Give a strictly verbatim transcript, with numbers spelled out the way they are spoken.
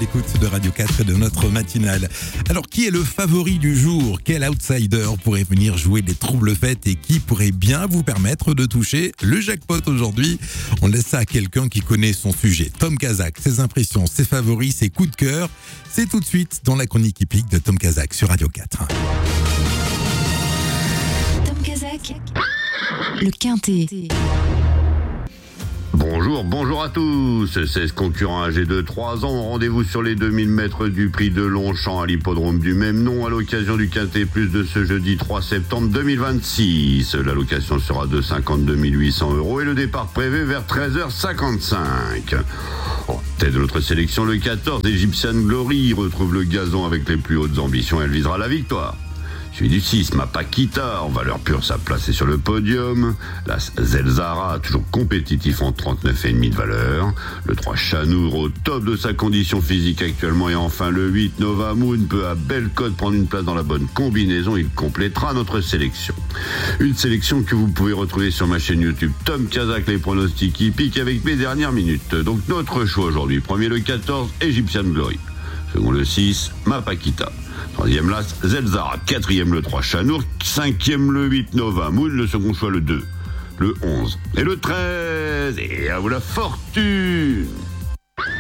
l'écoute de Radio quatre et de notre matinale. Alors, qui est le favori du jour? Quel outsider pourrait venir jouer les troubles fêtes et qui pourrait bien vous permettre de toucher le jackpot aujourd'hui? On laisse ça à quelqu'un qui connaît son sujet. Tom Kazak, ses impressions, ses favoris, ses coups de cœur. C'est tout de suite dans la chronique hippique de Tom Kazak sur Radio quatre. Tom Kazak, le Quintet. Bonjour, bonjour à tous. seize concurrents âgés de trois ans. Rendez-vous sur les deux mille mètres du prix de Longchamp à l'hippodrome du même nom à l'occasion du Quintet Plus de ce jeudi trois septembre deux mille vingt-six. La location sera de cinquante-deux mille huit cents euros et le départ prévu vers treize heures cinquante-cinq. En tête de notre sélection, le quatorze, Egyptian Glory, retrouve le gazon avec les plus hautes ambitions. Elle visera la victoire. Suivi du six, Mapakita, en valeur pure, sa place est sur le podium. L'As Zelzara, toujours compétitif en trente-neuf virgule cinq de valeur. Le trois, Chanour, au top de sa condition physique actuellement. Et enfin, le huit, Nova Moon, peut à belle cote prendre une place dans la bonne combinaison. Il complétera notre sélection. Une sélection que vous pouvez retrouver sur ma chaîne YouTube Tom Kazak, les pronostics hippiques avec mes dernières minutes. Donc notre choix aujourd'hui. Premier, le quatorze, Egyptian Glory. Second, le six, Mapakita. Troisième, l'As Zelzara. Quatrième, le trois, Chanour. Cinquième, le huit, Nova Moon. Le second choix, le deux, le onze et le treize. Et à vous la fortune!